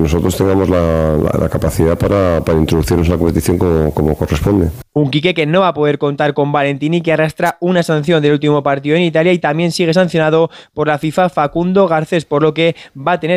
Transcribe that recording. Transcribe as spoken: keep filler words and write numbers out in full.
nosotros tengamos la, la, la capacidad para, para introducirnos en la competición como, como corresponde. Un Quique que no va a poder contar con Valentini, que arrastra una sanción del último partido en Italia, y también sigue sancionado por la FIFA Facundo Garcés, por lo que va a tener